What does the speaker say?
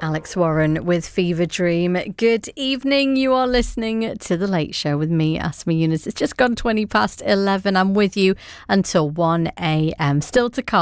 Alex Warren with Fever Dream. Good evening. You are listening to The Late Show with me, Asma Yunus. It's just gone 11:20. I'm with you until 1 a.m. Still to come.